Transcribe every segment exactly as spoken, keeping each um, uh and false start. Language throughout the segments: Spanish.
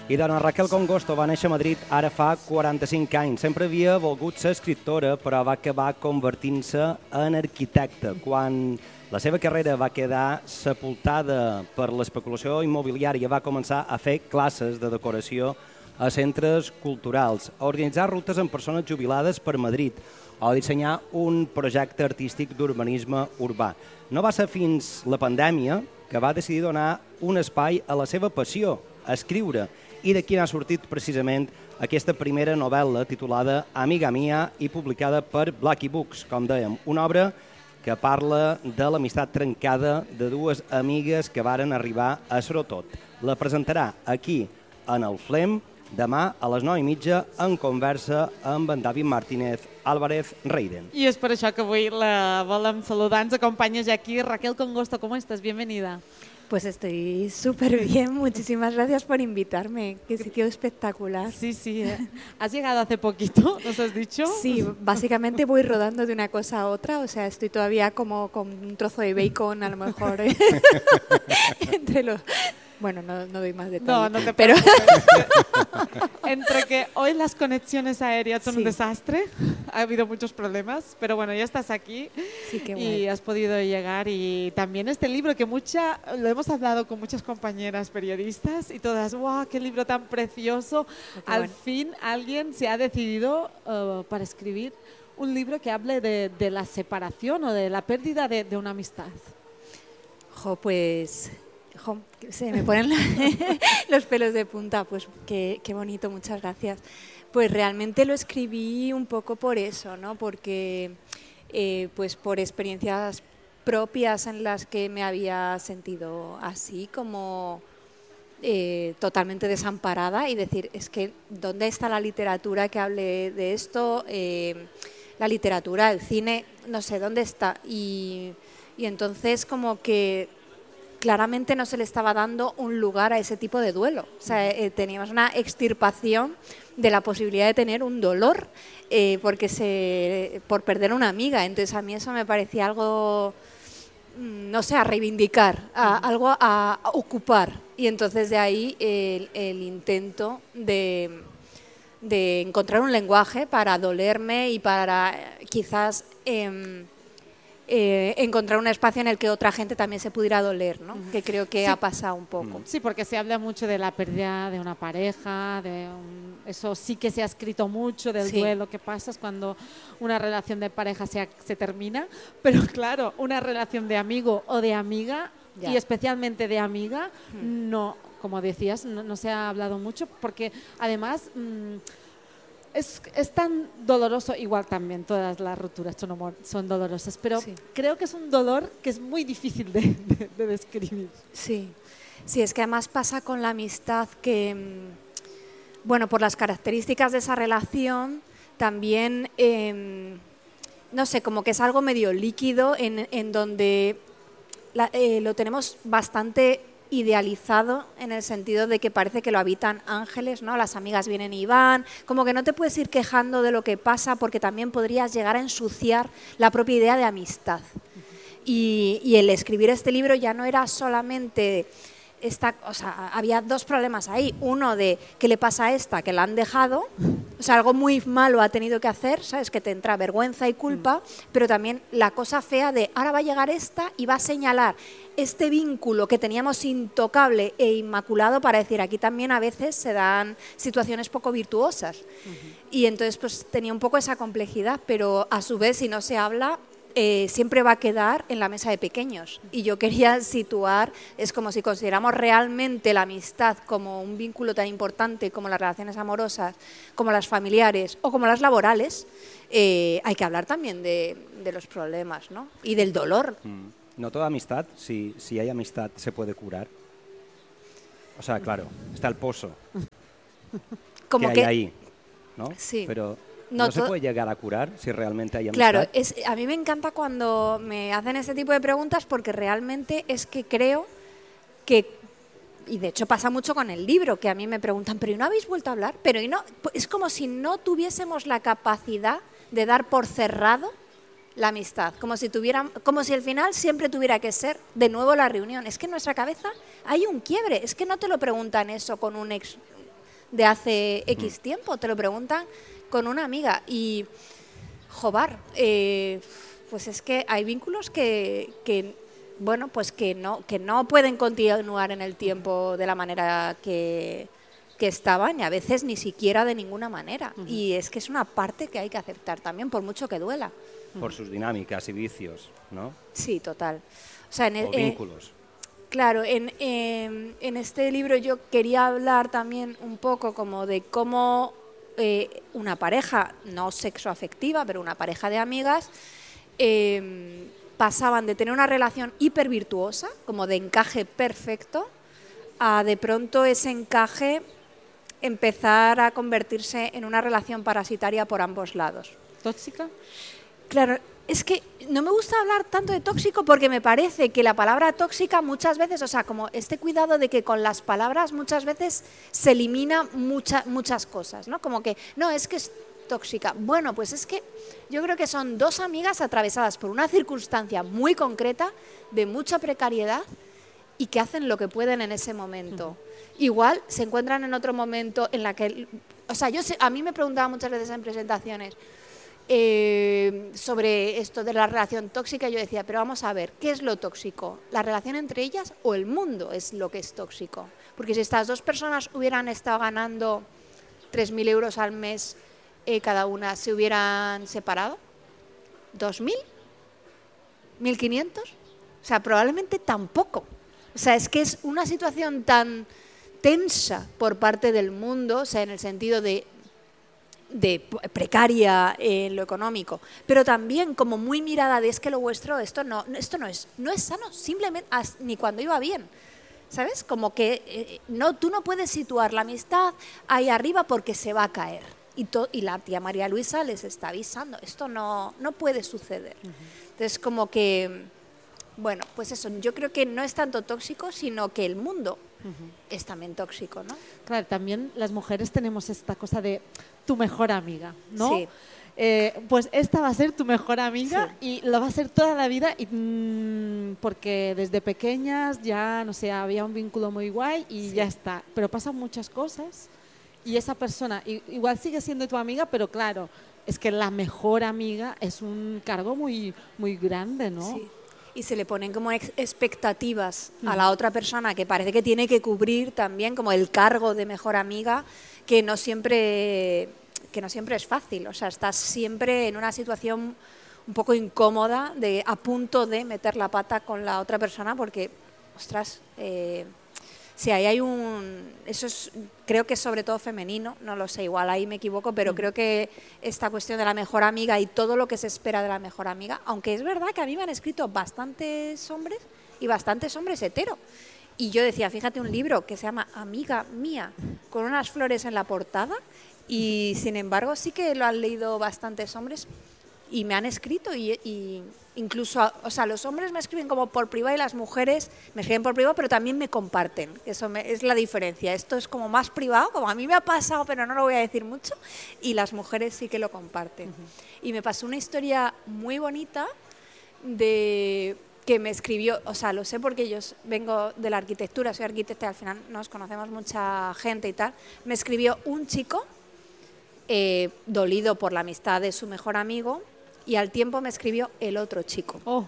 I dona Raquel Congosto va néixer a Madrid ara fa quaranta-cinc anys. Sempre havia volgut ser escriptora, però va acabar convertint-se en arquitecta. Quan la seva carrera va quedar sepultada per l'especulació immobiliària, va començar a fer classes de decoració a centres culturals, a organitzar rutes amb persones jubilades per Madrid o a dissenyar un projecte artístic d'urbanisme urbà. No va ser fins la pandèmia que va decidir donar un espai a la seva passió, a escriure, i d'aquí n'ha sortit precisament aquesta primera novel·la titulada Amiga Mia i publicada per Blackie Books, com dèiem, una obra que parla de l'amistat trencada de dues amigues que varen arribar a ser-ho tot. La presentarà aquí, en el Flem, demà a les nou i mitja en conversa amb en David Martínez Álvarez Reiden. I és per això que avui la volem saludar. Ens acompanya ja aquí Raquel Congosto. ¿Cómo estás? Bienvenida. Pues estoy súper bien, muchísimas gracias por invitarme, qué sitio espectacular. Sí, sí, ¿eh? ¿Has llegado hace poquito, nos has dicho? Sí, básicamente voy rodando de una cosa a otra, o sea, estoy todavía como con un trozo de bacon a lo mejor ¿eh? entre los... Bueno, no, no doy más detalles. No, no te pero entre que hoy las conexiones aéreas son sí. un desastre, ha habido muchos problemas, pero bueno, ya estás aquí sí, qué y guay. has podido llegar. Y también este libro que mucha, lo hemos hablado con muchas compañeras periodistas y todas, ¡wow, qué libro tan precioso! Qué Al bueno. fin alguien se ha decidido uh, para escribir un libro que hable de, de la separación o de la pérdida de, de una amistad. Jo, pues... Jo, se me ponen los pelos de punta, pues qué, qué bonito, muchas gracias. Pues realmente lo escribí un poco por eso, ¿no? Porque eh, pues por experiencias propias en las que me había sentido así, como eh, totalmente desamparada y decir, es que ¿dónde está la literatura que hable de esto? Eh, la literatura, el cine, no sé, ¿dónde está? Y, y entonces como que claramente no se le estaba dando un lugar a ese tipo de duelo. O sea, eh, teníamos una extirpación de la posibilidad de tener un dolor eh, porque se, por perder una amiga. Entonces a mí eso me parecía algo, no sé, a reivindicar, a, algo a, a ocupar. Y entonces de ahí el, el intento de, de encontrar un lenguaje para dolerme y para quizás... Eh, Eh, encontrar un espacio en el que otra gente también se pudiera doler, ¿no? Uh-huh. Que creo que sí. ha pasado un poco. Sí, porque se habla mucho de la pérdida de una pareja, de un, eso sí que se ha escrito mucho, del sí. duelo que pasas cuando una relación de pareja se, se termina, pero claro, una relación de amigo o de amiga, ya. y especialmente de amiga, uh-huh. no, como decías, no, no se ha hablado mucho, porque además... Mmm, Es, es tan doloroso, igual también todas las rupturas son, son dolorosas, pero sí. creo que es un dolor que es muy difícil de, de, de describir. Sí. sí, es que además pasa con la amistad que, bueno, por las características de esa relación, también, eh, no sé, como que es algo medio líquido en, en donde la, eh, lo tenemos bastante idealizado en el sentido de que parece que lo habitan ángeles, ¿no? Las amigas vienen y van, como que no te puedes ir quejando de lo que pasa porque también podrías llegar a ensuciar la propia idea de amistad. Y, y el escribir este libro ya no era solamente... Esta, o sea, había dos problemas ahí. Uno de qué le pasa a esta, que la han dejado, o sea, algo muy malo ha tenido que hacer, ¿sabes? Que te entra vergüenza y culpa, mm. pero también la cosa fea de ahora va a llegar esta y va a señalar este vínculo que teníamos intocable e inmaculado para decir aquí también a veces se dan situaciones poco virtuosas. Uh-huh. Y entonces pues tenía un poco esa complejidad, pero a su vez si no se habla... Eh, siempre va a quedar en la mesa de pequeños. Y yo quería situar, es como si consideramos realmente la amistad como un vínculo tan importante como las relaciones amorosas, como las familiares o como las laborales, eh, hay que hablar también de, de los problemas, ¿no? Y del dolor. Mm. No toda amistad, si, si hay amistad, se puede curar. O sea, claro, está el pozo como que que hay ahí, ¿no? Sí. Pero... No, no se puede llegar a curar si realmente hay amistad. Claro, es, a mí me encanta cuando me hacen este tipo de preguntas porque realmente es que creo que, y de hecho pasa mucho con el libro, que a mí me preguntan, ¿pero y no habéis vuelto a hablar? Pero y no, es como si no tuviésemos la capacidad de dar por cerrado la amistad, como si tuvieran, como si al final siempre tuviera que ser de nuevo la reunión. Es que en nuestra cabeza hay un quiebre, es que no te lo preguntan eso con un ex de hace X tiempo, te lo preguntan con una amiga y, jobar, eh, pues es que hay vínculos que, que, bueno, pues que no, que no pueden continuar en el tiempo de la manera que, que estaban y a veces ni siquiera de ninguna manera. Uh-huh. Y es que es una parte que hay que aceptar también, por mucho que duela. Por sus dinámicas y vicios, ¿no? Sí, total. O sea, en el, o vínculos. Eh, Claro, en, en, en este libro yo quería hablar también un poco como de cómo eh, una pareja, no sexoafectiva, pero una pareja de amigas, eh, pasaban de tener una relación hipervirtuosa, como de encaje perfecto, a de pronto ese encaje empezar a convertirse en una relación parasitaria por ambos lados. ¿Tóxica? Claro. Es que no me gusta hablar tanto de tóxico porque me parece que la palabra tóxica muchas veces, o sea, como este cuidado de que con las palabras muchas veces se elimina mucha, muchas cosas, ¿no? Como que, no, es que es tóxica. Bueno, pues es que yo creo que son dos amigas atravesadas por una circunstancia muy concreta, de mucha precariedad y que hacen lo que pueden en ese momento. Uh-huh. Igual se encuentran en otro momento en la que, o sea, yo sé, a mí me preguntaba muchas veces en presentaciones, Eh, sobre esto de la relación tóxica, yo decía, pero vamos a ver, ¿qué es lo tóxico? ¿La relación entre ellas o el mundo es lo que es tóxico? Porque si estas dos personas hubieran estado ganando tres mil euros al mes eh, cada una, ¿se hubieran separado? ¿dos mil? ¿mil quinientos? O sea, probablemente tampoco. O sea, es que es una situación tan tensa por parte del mundo, o sea, en el sentido de de precaria en eh, lo económico, pero también como muy mirada de es que lo vuestro, esto no, esto no es, no es sano, simplemente as, ni cuando iba bien, ¿sabes? Como que eh, no, tú no puedes situar la amistad ahí arriba porque se va a caer. Y, to, y la tía María Luisa les está avisando, esto no, no puede suceder. Uh-huh. Entonces como que, bueno, pues eso, yo creo que no es tanto tóxico, sino que el mundo uh-huh. es también tóxico, ¿no? Claro, también las mujeres tenemos esta cosa de tu mejor amiga, ¿no? Sí. Eh, pues esta va a ser tu mejor amiga sí. y lo va a ser toda la vida y, mmm, porque desde pequeñas ya, no sé, había un vínculo muy guay y sí. ya está. Pero pasan muchas cosas y esa persona igual sigue siendo tu amiga, pero claro, es que la mejor amiga es un cargo muy, muy grande, ¿no? Sí. Y se le ponen como ex- expectativas uh-huh. a la otra persona que parece que tiene que cubrir también como el cargo de mejor amiga, que no siempre, que no siempre es fácil. O sea, estás siempre en una situación un poco incómoda, de a punto de meter la pata con la otra persona porque, ostras, eh, si ahí hay un... Eso es, creo que es sobre todo femenino, no lo sé, igual ahí me equivoco, pero uh-huh. creo que esta cuestión de la mejor amiga y todo lo que se espera de la mejor amiga, aunque es verdad que a mí me han escrito bastantes hombres y bastantes hombres hetero. Y yo decía, fíjate, un libro que se llama Amiga Mía, con unas flores en la portada, y sin embargo sí que lo han leído bastantes hombres y me han escrito y, y incluso, o sea, los hombres me escriben como por privado y las mujeres me escriben por privado, pero también me comparten. Eso me, es la diferencia. Esto es como más privado, como a mí me ha pasado, pero no lo voy a decir mucho, y las mujeres sí que lo comparten. Uh-huh. Y me pasó una historia muy bonita de... que me escribió, o sea, lo sé porque yo vengo de la arquitectura, soy arquitecta y al final nos conocemos mucha gente y tal. Me escribió un chico eh, dolido por la amistad de su mejor amigo y al tiempo me escribió el otro chico. Oh.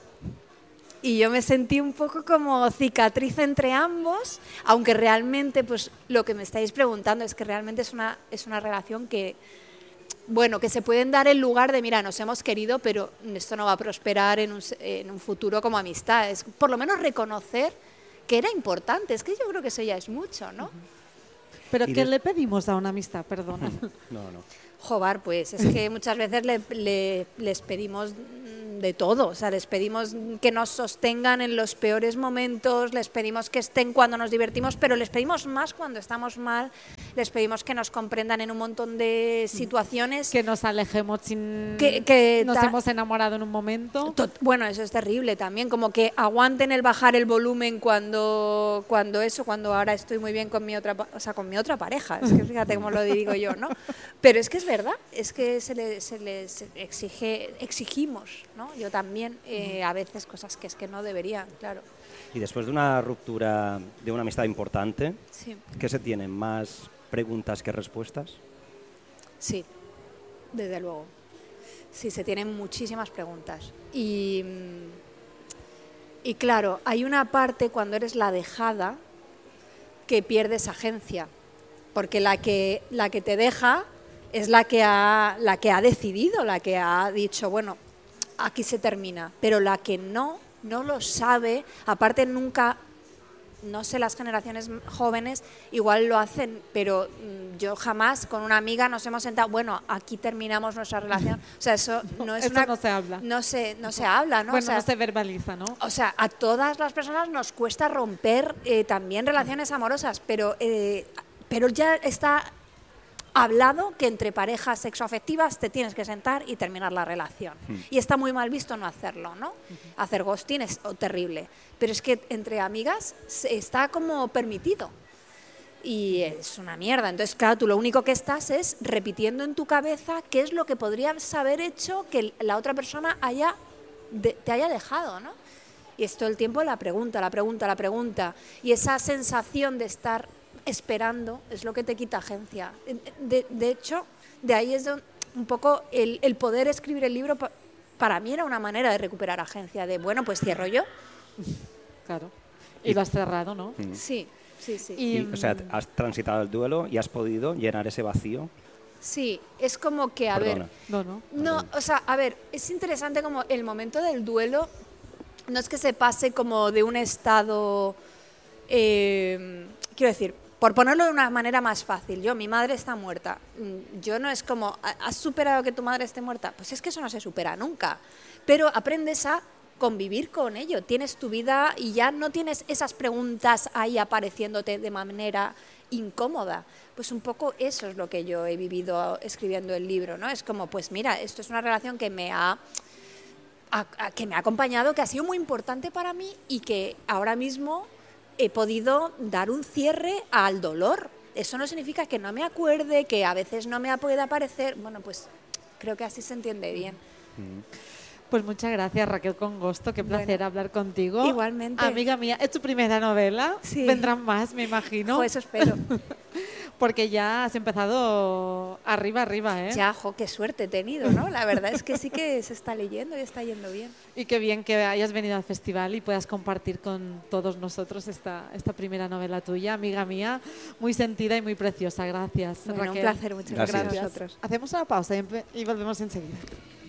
Y yo me sentí un poco como cicatriz entre ambos, aunque realmente pues lo que me estáis preguntando es que realmente es una, es una relación que... Bueno, que se pueden dar el lugar de, mira, nos hemos querido, pero esto no va a prosperar en un, en un futuro como amistad. Es por lo menos reconocer que era importante. Es que yo creo que eso ya es mucho, ¿no? ¿Pero qué de... le pedimos a una amistad? Perdona. No, no. Joder, pues es que muchas veces le, le, les pedimos de todo. O sea, les pedimos que nos sostengan en los peores momentos, les pedimos que estén cuando nos divertimos, pero les pedimos más cuando estamos mal, les pedimos que nos comprendan en un montón de situaciones. Que nos alejemos sin... Que, que nos ta... hemos enamorado en un momento. Tot... Bueno, eso es terrible también, como que aguanten el bajar el volumen cuando, cuando eso, cuando ahora estoy muy bien con mi otra, o sea, con mi otra pareja. Es que fíjate cómo lo digo yo, ¿no? Pero es que es verdad, es que se les, se les exige, exigimos, ¿no? Yo también, eh, a veces cosas que es que no deberían, claro. Y después de una ruptura de una amistad importante, Sí. ¿qué se tienen? ¿Más preguntas que respuestas? Sí, desde luego. Sí, se tienen muchísimas preguntas. Y, y claro, hay una parte cuando eres la dejada que pierdes agencia, porque la que, la que te deja es la que, ha, la que ha decidido, la que ha dicho, bueno, aquí se termina, pero la que no, no lo sabe, aparte nunca, no sé, las generaciones jóvenes igual lo hacen, pero mm, yo jamás con una amiga nos hemos sentado, bueno, aquí terminamos nuestra relación, o sea, eso no es Eso una... no se habla. No se, no se habla, ¿no? Bueno, O sea, no se verbaliza, ¿no? o sea, a todas las personas nos cuesta romper eh, también relaciones amorosas, pero, eh, pero ya está hablado que entre parejas sexoafectivas te tienes que sentar y terminar la relación. Y está muy mal visto no hacerlo, ¿no? Hacer ghosting es oh, terrible, pero es que entre amigas se- está como permitido. Y es una mierda. Entonces, claro, tú lo único que estás es repitiendo en tu cabeza qué es lo que podrías haber hecho que la otra persona haya de- te haya dejado, ¿no? Y es todo el tiempo la pregunta, la pregunta, la pregunta. Y esa sensación de estar esperando es lo que te quita agencia. De, de hecho, de ahí es de un poco el, el poder escribir el libro, pa- para mí era una manera de recuperar agencia, de, bueno, pues cierro yo. Claro. Y lo has cerrado, ¿no? Sí, sí, sí. Y, Y, o sea, has transitado el duelo y has podido llenar ese vacío. Sí, es como que, a Perdona. ver... No, no. No, o sea, a ver, es interesante como el momento del duelo no es que se pase como de un estado, eh, quiero decir, por ponerlo de una manera más fácil, yo, mi madre está muerta, mm, yo no es como, "¿Ha- ¿has superado que tu madre esté muerta? Pues es que eso no se supera nunca, pero aprendes a convivir con ello, tienes tu vida y ya no tienes esas preguntas ahí apareciéndote de manera incómoda. Pues un poco eso es lo que yo he vivido escribiendo el libro, ¿no? Es como, pues mira, esto es una relación que me ha, a- a- que me ha acompañado, que ha sido muy importante para mí y que ahora mismo he podido dar un cierre al dolor. Eso no significa que no me acuerde, que a veces no me ha podido aparecer. Bueno, pues creo que así se entiende bien. Pues muchas gracias, Raquel Congosto. Qué placer Bueno, hablar contigo. igualmente. Amiga mía, es tu primera novela. Sí. Vendrán más, me imagino. Jo, eso espero. Porque ya has empezado arriba, arriba, ¿eh? Ya, jo, qué suerte he tenido, ¿no? La verdad es que sí que se está leyendo y está yendo bien. Y qué bien que hayas venido al festival y puedas compartir con todos nosotros esta, esta primera novela tuya, amiga mía, muy sentida y muy preciosa. Gracias, Bueno, un Raquel. placer, muchas Gracias. gracias a vosotros. Hacemos una pausa y, empe- y volvemos enseguida.